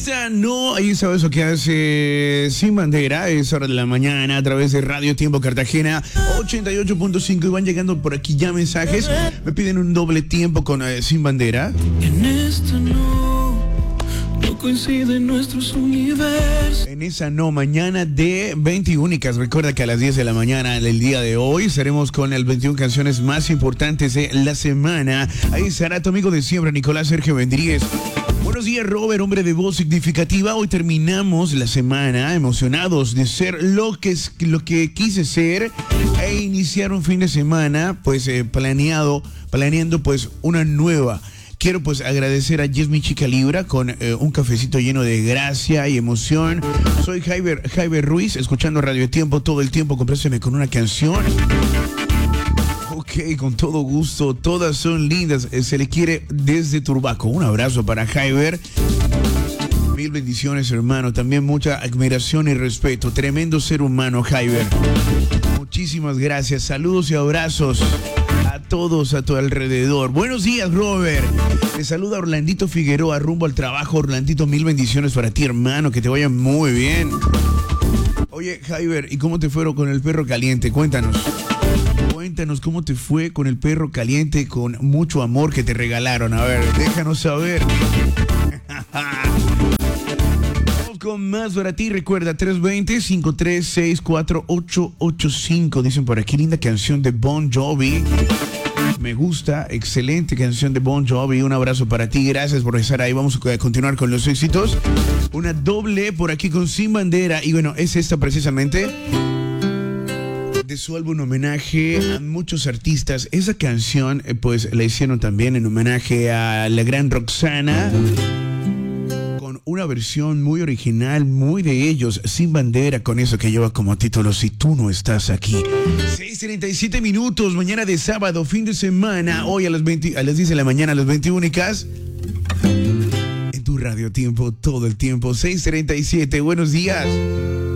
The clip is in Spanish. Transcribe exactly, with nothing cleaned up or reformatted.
esta no, ahí sabes lo que hace Sin Bandera, es hora de la mañana a través de Radio Tiempo Cartagena ochenta y ocho punto cinco y van llegando por aquí ya mensajes. Me piden un doble tiempo con eh, Sin Bandera. En esta no, no coinciden nuestros universos. En esa no, mañana de veintiúnicas. Recuerda que a las diez de la mañana del día de hoy estaremos con el veintiuna canciones más importantes de la semana. Ahí estará tu amigo de siempre, Nicolás Sergio Vendríguez. Buenos días, Robert, hombre de voz significativa. Hoy terminamos la semana emocionados de ser lo que, lo que quise ser e iniciar un fin de semana pues eh, planeado, planeando pues una nueva. Quiero pues agradecer a Yesmi Chica Libra con eh, un cafecito lleno de gracia y emoción. Soy Jaiber, Jaiber Ruiz, escuchando Radio Tiempo todo el tiempo. Compláceme con una canción. Ok, con todo gusto, todas son lindas. Se le quiere desde Turbaco. Un abrazo para Jaiber. Mil bendiciones, hermano. También mucha admiración y respeto. Tremendo ser humano, Jaiber. Muchísimas gracias. Saludos y abrazos a todos a tu alrededor. Buenos días, Robert. Te saluda Orlandito Figueroa, rumbo al trabajo. Orlandito, mil bendiciones para ti, hermano. Que te vaya muy bien. Oye, Jaiber, ¿y cómo te fueron con el perro caliente? Cuéntanos. Cuéntanos cómo te fue con el perro caliente, con mucho amor que te regalaron. A ver, déjanos saber. Vamos con más para ti. Recuerda, tres dos cero, cinco tres seis, cuatro ocho ocho cinco. Dicen por aquí, linda canción de Bon Jovi. Me gusta, excelente canción de Bon Jovi. Un abrazo para ti, gracias por estar ahí. Vamos a continuar con los éxitos. Una doble por aquí con Sin Bandera. Y bueno, es esta precisamente de su álbum homenaje a muchos artistas. Esa canción eh, pues la hicieron también en homenaje a la gran Roxana, con una versión muy original, muy de ellos, Sin Bandera, con eso que lleva como título Si tú no estás aquí. Seis treinta y siete minutos, mañana de sábado, fin de semana. Hoy a las veinte, a las diez de la mañana, a las veintiúnicas, en tu Radio Tiempo todo el tiempo. Seis treinta y siete, buenos días.